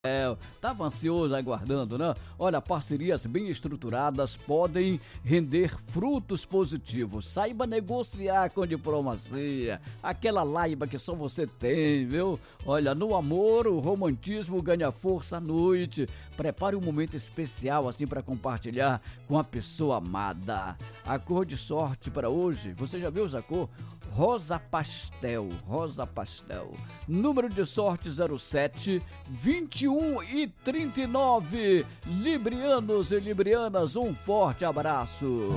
Tava ansioso aguardando, né? Olha, parcerias bem estruturadas podem render frutos positivos. Saiba negociar com diplomacia, aquela laiba que só você tem, viu? Olha, no amor, o romantismo ganha força à noite. Prepare um momento especial assim para compartilhar com a pessoa amada. A cor de sorte para hoje, você já viu essa cor? Rosa pastel, rosa pastel. Número de sorte 07, 21 e 39. Librianos e librianas, um forte abraço.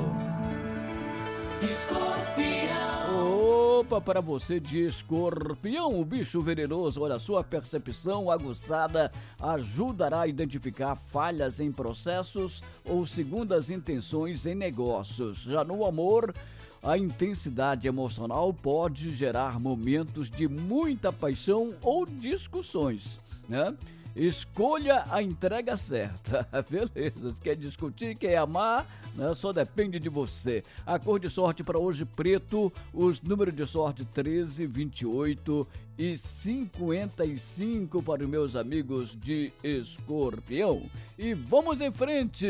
Escorpião. Opa, para você de escorpião, o bicho venenoso, olha, sua percepção aguçada ajudará a identificar falhas em processos ou segundas intenções em negócios. Já no amor, a intensidade emocional pode gerar momentos de muita paixão ou discussões, né? Escolha a entrega certa. Beleza, se quer discutir, quer amar, né? Só depende de você. A cor de sorte para hoje, preto. Os números de sorte 13, 28 e 55 para os meus amigos de escorpião. E vamos em frente.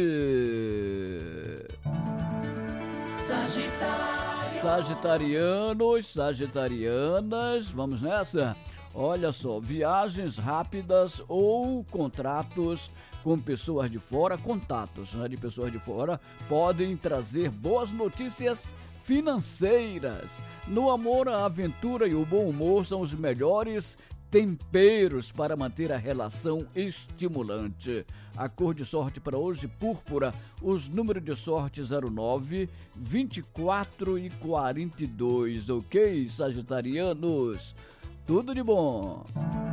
Sagitarianos, sagitarianas, vamos nessa? Olha só, viagens rápidas ou contratos com pessoas de fora, contatos, né, de pessoas de fora, podem trazer boas notícias financeiras. No amor, a aventura e o bom humor são os melhores temperos para manter a relação estimulante. A cor de sorte para hoje, púrpura. Os números de sorte 09, 24 e 42. Ok, sagitarianos? Tudo de bom.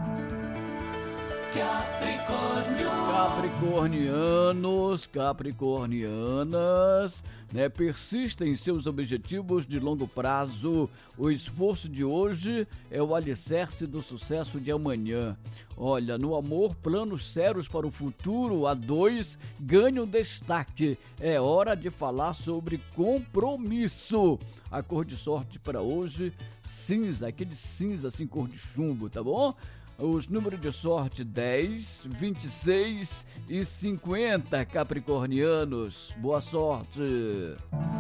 Capricornianos, capricornianas, né? Persista em seus objetivos de longo prazo. O esforço de hoje é o alicerce do sucesso de amanhã. Olha, no amor, planos sérios para o futuro a dois ganham destaque. É hora de falar sobre compromisso. A cor de sorte para hoje, cinza, aquele cinza assim, cor de chumbo, tá bom? Os números de sorte 10, 26 e 50, capricornianos. Boa sorte.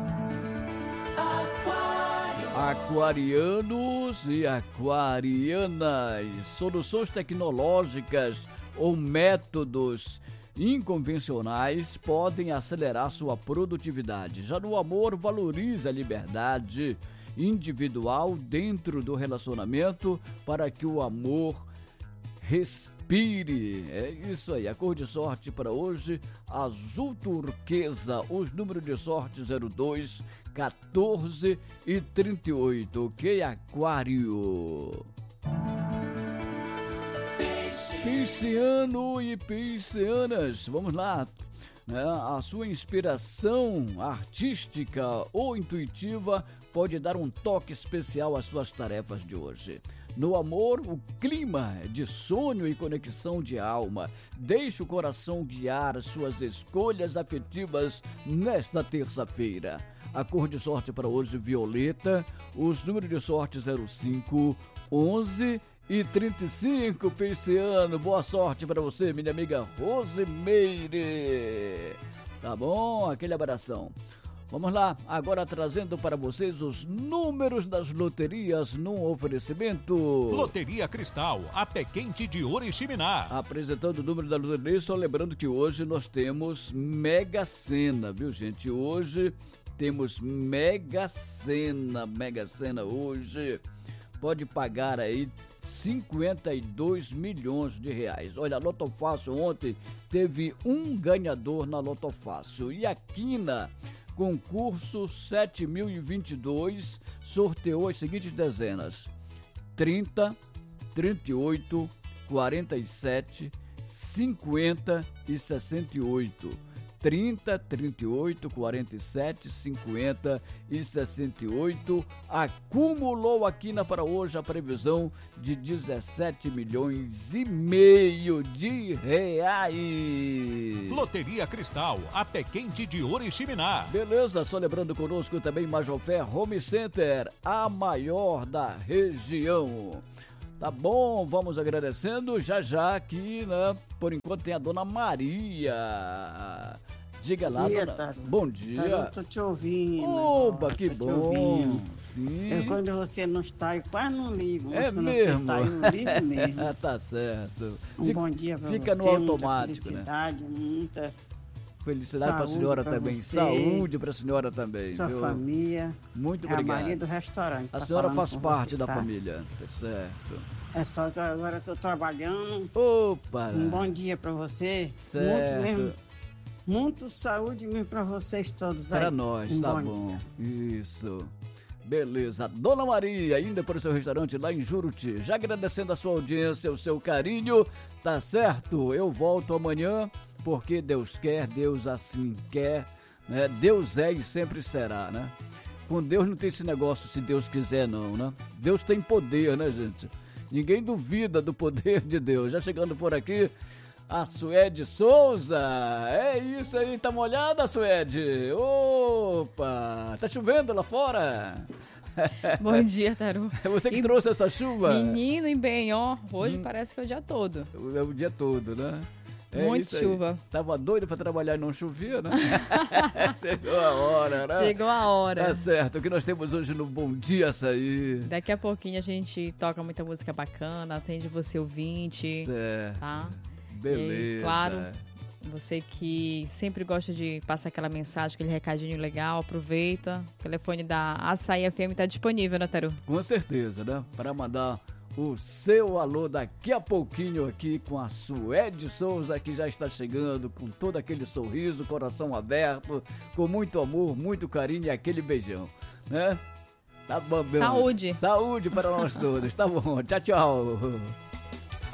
Aquarianos e aquarianas. Soluções tecnológicas ou métodos inconvencionais podem acelerar sua produtividade. Já no amor, valorize a liberdade individual dentro do relacionamento para que o amor respire. É isso aí, a cor de sorte para hoje, azul turquesa. Os números de sorte 02, 14 e 38. Ok, aquário. Pisciano e piscianas, vamos lá. A sua inspiração artística ou intuitiva pode dar um toque especial às suas tarefas de hoje. No amor, o clima de sonho e conexão de alma. Deixe o coração guiar suas escolhas afetivas nesta terça-feira. A cor de sorte para hoje, violeta. Os números de sorte 05, 11 e 35, pisciano. Boa sorte para você, minha amiga Rosimeire. Tá bom? Aquele abração. Vamos lá, agora trazendo para vocês os números das loterias num oferecimento. Loteria Cristal, a pé quente de Oriximiná. Apresentando o número da loteria, só lembrando que hoje nós temos Mega Sena, viu, gente? Hoje temos Mega Sena hoje. Pode pagar aí 52 milhões de reais. Olha, a Loto Fácil ontem teve um ganhador na Loto Fácil. E a Quina, concurso 7022, sorteou as seguintes dezenas: 30, 38, 47, 50 e 68. 30, 38, 47, 50 e 68. Acumulou aqui para hoje a previsão de 17 milhões e meio de reais. Loteria Cristal, a pé quente de Oriximiná. Beleza, só lembrando conosco também Majofé Home Center, a maior da região. Tá bom, vamos agradecendo. Já aqui, né? Por enquanto tem a dona Maria. Diga lá, dona. Taru. Bom dia. Eu tô te ouvindo. Opa, que bom. Sim. Quando você não está, eu quase não ligo. Mas É quando mesmo? Você está, eu ligo mesmo. Tá certo. Bom dia pra fica você. no automático, muita felicidade, né? Muita felicidade para a saúde senhora pra também. você, Saúde para a senhora também. sua viu? família. Muito É a obrigado. Maria do restaurante. A tá senhora falando faz com parte você, da tá? família, tá certo. É só que agora eu tô trabalhando. Opa! Um bom dia pra você. Certo. Muito mesmo. Muito saúde mesmo pra vocês todos aí. Para nós, tá bom. Isso. Beleza. Dona Maria, ainda para o seu restaurante lá em Juruti. Já agradecendo a sua audiência, o seu carinho. Tá certo? Eu volto amanhã, porque Deus quer, Deus assim quer, né? Deus é e sempre será, né? Com Deus não tem esse negócio se Deus quiser não, né? Deus tem poder, né, gente? Ninguém duvida do poder de Deus. Já chegando por aqui, a Suede Souza. É isso aí, tá molhada, Suede? Opa, tá chovendo lá fora? Bom dia, Taru. É você que trouxe essa chuva? Menino e bem, ó, hoje parece que é o dia todo. É o dia todo, né? É Muito chuva. Tava doido pra trabalhar e não chovia, né? Chegou a hora, né? Chegou a hora. Tá certo, o que nós temos hoje no Bom Dia Açaí. Daqui a pouquinho a gente toca muita música bacana, atende você ouvinte. Certo. Tá? Beleza. E, claro, você que sempre gosta de passar aquela mensagem, aquele recadinho legal, aproveita. O telefone da Açaí FM tá disponível, né, Taru? Com certeza, né? Para mandar o seu alô daqui a pouquinho aqui com a Suede Souza, que já está chegando com todo aquele sorriso, coração aberto, com muito amor, muito carinho e aquele beijão, né? Tá bom, meu. Saúde. Saúde para nós todos. Tá bom. Tchau, tchau.